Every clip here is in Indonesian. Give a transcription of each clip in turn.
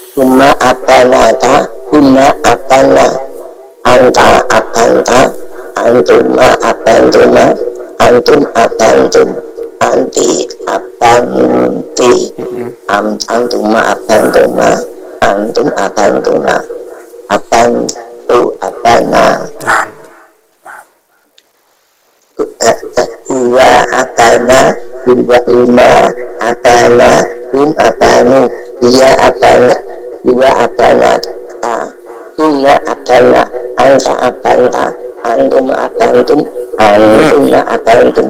Huma akanata, huma akana, anta akanta, antuma akantuma, antum akantum, anti akanti, antuma akantuma, antum akantuna, akantu akana, huwa akana, huma akana, akanu, dia akana, huwa akana, huma akana, anta akanta, antum akantum, antuma akantum,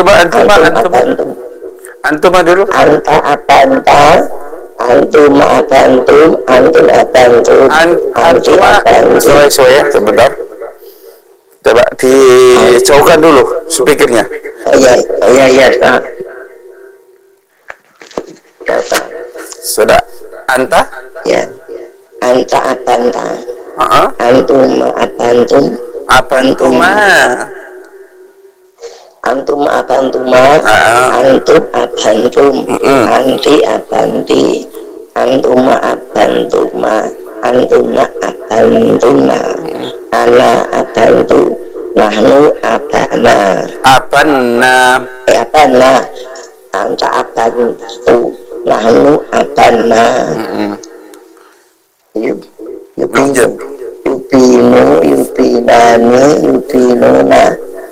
antuma dulu. anta akanta, antuma akantum, antum akantum, Antuma sesuai ya, sebentar. Coba dijauhkan dulu speakernya. Iya, Pak. Sudah. Anta? Ya. Anta akanta. Antuma akantum, Apantuma. antum akantuma, antum akantum, anti akanti, antuma akantuma, antuma akantuna, ana akantu, nahnu akana, Apanna. akana, anta akantu, nahnu akana, yupino, yupinani, yupinona,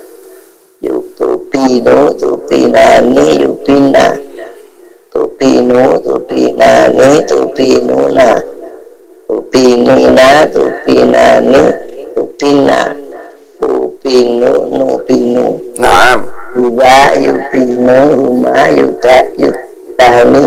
Tupino, tupinani, yupina, tupino, tupinani, tupinuna, tupinina, tupinani, tupina, tupino, nupino. Naam. Huwa, yupino, huma, yutani,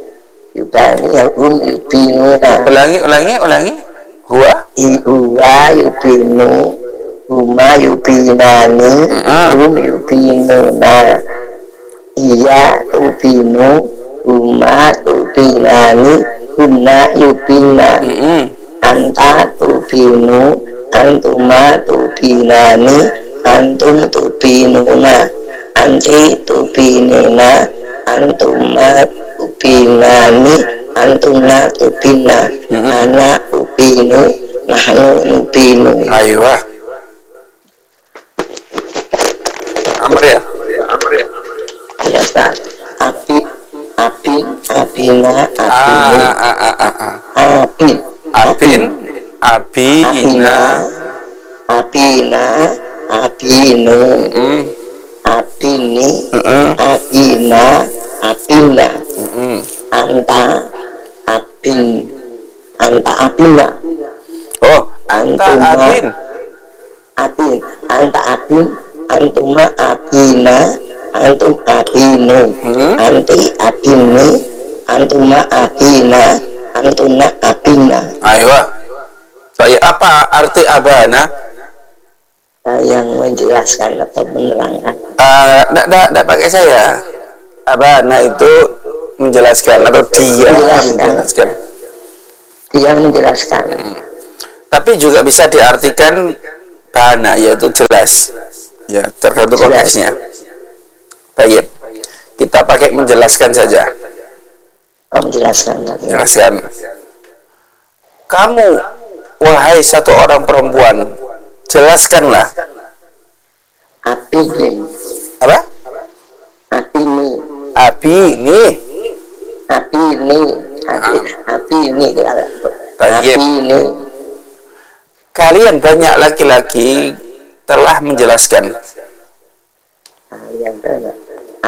yupinuna. Ulangi. Huwa? Huwa, yupino, huma yupinani, yupinuna, iya tupinu, huma tupinani, hunna yupina, anta tupinu, antuma tupinani, antum tupinuna, anti tupinina, antuma tupinani, antuna tupina, ana tupinu, nahnu tupinu. Aywa. Amr ya? Ya, Ustaz. Apina, apinu. Apina, apinu. Apini, apina, apina. Anta, apina. Oh, anta apin. Anta apin, antuma apina, antum apinu, anti apini, antuma apina, antuna apina. Aywa. Saya apa arti abana? Yang menjelaskan atau menerangkan. Nggak pakai saya. Abana itu menjelaskan atau dia menjelaskan. Dia menjelaskan. Tapi juga bisa diartikan bana, yaitu jelas. Ya, tergantung konteksnya. Baik. Kita pakai menjelaskan saja. Menjelaskan. Kamu, wahai satu orang perempuan, jelaskanlah. Apini. Apa? Apini. Apini. Apini. Kalian banyak laki-laki telah menjelaskan. Kalian banyak.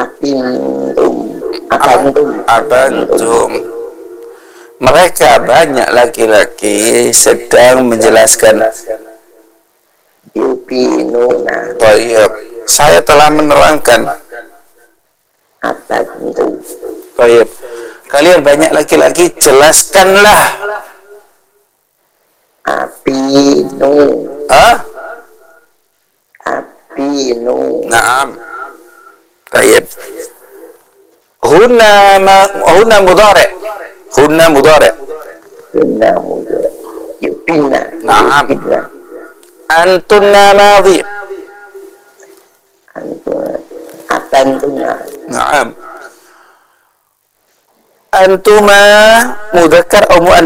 Abantum. Mereka banyak laki-laki sedang menjelaskan. Yupinuna. Baik, saya telah menerangkan. Abantum. Baik, kalian banyak laki-laki, jelaskanlah. Apinu. Apinu. Naam. Baik. Huna mudhari. Yupina. Naam. Antunna madhi. Abantuna. Naam. Antuma mudzakkar atau muannas?